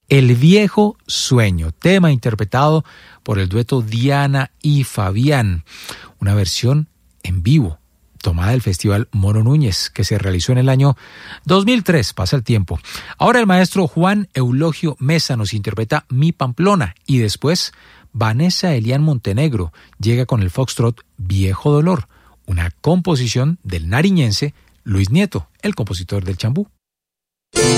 El viejo sueño, tema interpretado por el dueto Diana y Fabián, una versión en vivo tomada del Festival Mono Núñez, que se realizó en el año 2003, pasa el tiempo. Ahora el maestro Juan Eulogio Mesa nos interpreta Mi Pamplona y después Vanessa Elian Montenegro llega con el foxtrot Viejo Dolor, una composición del nariñense Luis Nieto, el compositor del Chambú.